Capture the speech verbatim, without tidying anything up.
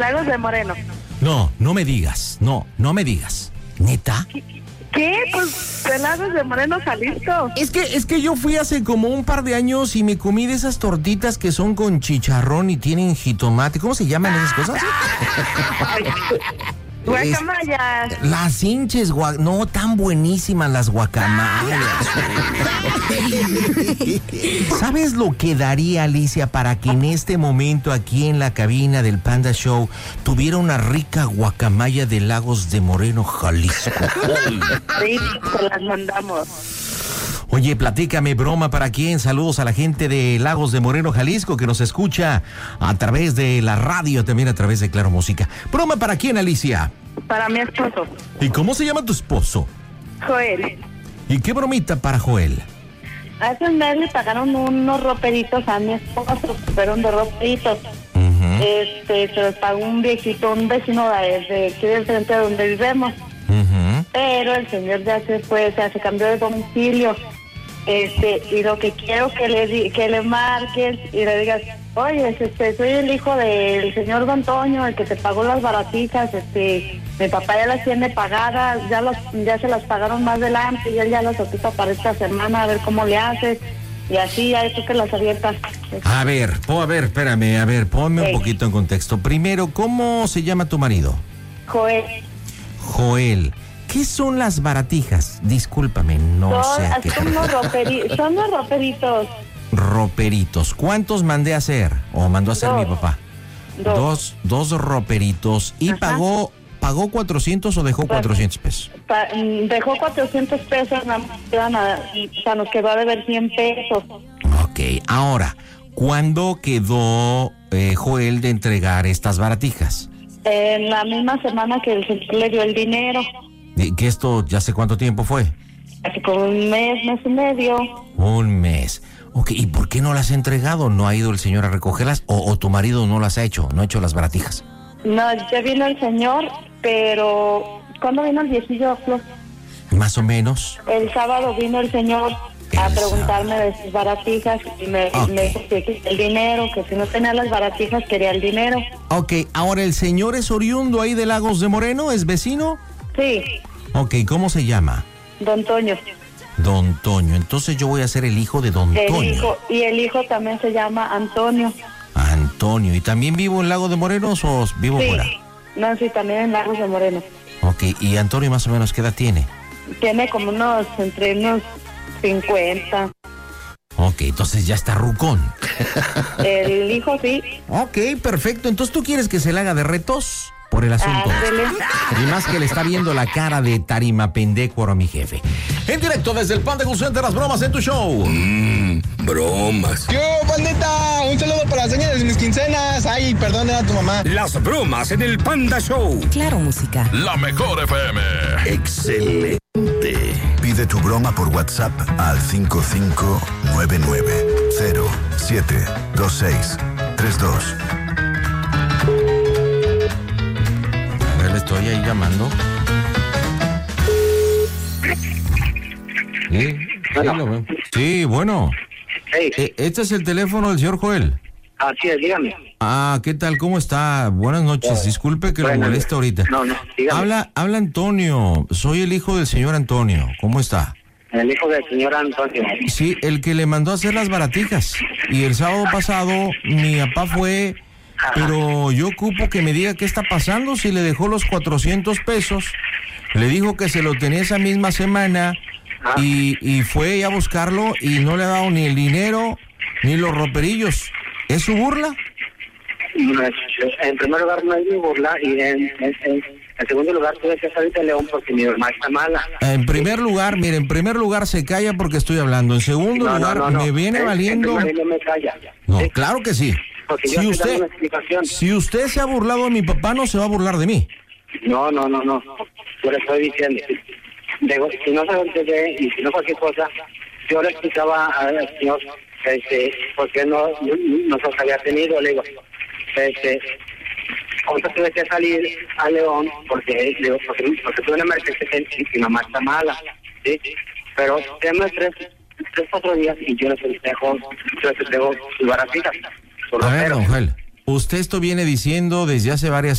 Lagos de Moreno. No, no me digas, no, no me digas. ¿Neta? ¿Qué? Pues de Lagos de Moreno, Jalisco. Es que, es que yo fui hace como un par de años y me comí de esas tortitas que son con chicharrón y tienen jitomate. ¿Cómo se llaman esas cosas? Guacamayas. Es, las hinches, gua, no, tan buenísimas las guacamayas. ¿Sabes lo que daría, Alicia, para que en este momento aquí en la cabina del Panda Show tuviera una rica guacamaya de Lagos de Moreno, Jalisco? Sí, se las mandamos. Oye, platícame, broma, ¿para quién? Saludos a la gente de Lagos de Moreno, Jalisco, que nos escucha a través de la radio, también a través de Claro Música. ¿Broma para quién, Alicia? Para mi esposo. ¿Y cómo se llama tu esposo? Joel. ¿Y qué bromita para Joel? Hace un mes le pagaron unos roperitos a mi esposo, fueron dos roperitos. Uh-huh. Este, se los pagó un viejito, un vecino de, de aquí del frente de donde vivimos. Uh-huh. Pero el señor ya se fue, o sea, se cambió de domicilio. Este, y lo que quiero que le di, que le marques y le digas, oye, este, soy el hijo del señor Don Toño, el que te pagó las baratijas, este, mi papá ya las tiene pagadas, ya las, ya se las pagaron más adelante y él ya las ocupa para esta semana, a ver cómo le haces, y así, ya tú que las abiertas. A ver, po, a ver, espérame, a ver, ponme sí. un poquito en contexto. Primero, ¿cómo se llama tu marido? Joel. Joel. ¿Qué son las baratijas? Discúlpame, no son, sé a qué son, unos roperi, son unos roperitos. Roperitos. ¿Cuántos mandé a hacer? ¿O mandó a hacer dos. mi papá? Dos. Dos, dos roperitos. ¿Y Ajá. pagó pagó cuatrocientos o dejó cuatrocientos pesos? Pa, dejó cuatrocientos pesos, nada más, y o sea, nos quedó a deber cien pesos. Ok, ahora, ¿cuándo quedó eh, Joel de entregar estas baratijas? En la misma semana que el señor le dio el dinero. ¿Que esto ya sé cuánto tiempo fue? Hace como un mes, mes y medio. Un mes. Ok, ¿y por qué no las ha entregado? ¿No ha ido el señor a recogerlas? ¿O, o tu marido no las ha hecho? ¿No ha hecho las baratijas? No, ya vino el señor, pero ¿cuándo vino el viejillo, Flor? Más o menos. El sábado vino el señor a El preguntarme sábado. de sus baratijas y me, Okay. me dijo que quería el dinero, que si no tenía las baratijas quería el dinero. Ok, ahora el señor es oriundo ahí de Lagos de Moreno, ¿es vecino? Sí, Ok, ¿cómo se llama? Don Toño. Don Toño. Entonces yo voy a ser el hijo de Don El Toño. hijo, y el hijo también se llama Antonio. Antonio. ¿Y también vivo en Lago de Moreno o vivo Sí, fuera? no, sí, también en Lagos de Moreno. Ok, ¿y Antonio más o menos qué edad tiene? Tiene como unos, entre unos cincuenta. Ok, entonces ya está rucón. El hijo sí. Ok, perfecto. Entonces tú quieres que se le haga de retos por el asunto. Ándele. Y más que le está viendo la cara de tarima pendécuaro a mi jefe. En directo desde el Panda Center, las bromas en tu show. Mmm, bromas. ¡Yo, pandita! Un saludo para las señas de mis quincenas. Ay, perdón, era tu mamá. Las bromas en el Panda Show. Claro Música. La mejor F M. Excelente. Pide tu broma por WhatsApp al cinco cinco nueve nueve cero siete dos seis tres dos. A ver, le estoy ahí llamando. Sí, sí, lo veo. Sí, bueno. Hey, Eh, este es el teléfono del señor Joel. así es, dígame. Ah, ¿qué tal? ¿Cómo está? Buenas noches. Disculpe que lo Buenas. moleste ahorita. No, no, dígame. Habla, habla Antonio. Soy el hijo del señor Antonio. ¿Cómo está? El hijo del señor Antonio. Sí, el que le mandó a hacer las baratijas. Y el sábado pasado mi papá fue, pero yo ocupo que me diga qué está pasando, si le dejó los cuatrocientos pesos. Le dijo que se lo tenía esa misma semana y, y fue a buscarlo y no le ha dado ni el dinero ni los roperillos. ¿Es su burla? En primer lugar, no es mi burla, y en, en, en, en segundo lugar, tuve que salir de León porque mi mamá está mala. En primer lugar, mire, en primer lugar se calla porque estoy hablando. En segundo No, no, lugar, no, no. me viene En- valiendo. En primer lugar, no me calla. No, ¿Sí? claro que sí. Porque Si yo estoy dando usted, una explicación. si usted se ha burlado de mi papá, no se va a burlar de mí. No, no, no, no. Yo le estoy diciendo. Digo, si no se lo entregué y si no cualquier cosa, yo le explicaba al señor este, por qué no, no, no se los había tenido. Le digo, este, ahorita tuve que salir a León porque, le digo, porque, porque tuve una emergencia y mi mamá está mala, ¿sí? Pero déme tres, tres, cuatro días y yo les dejo, yo les dejo sus baratijas. A ver, don Joel, Usted esto viene diciendo desde hace varias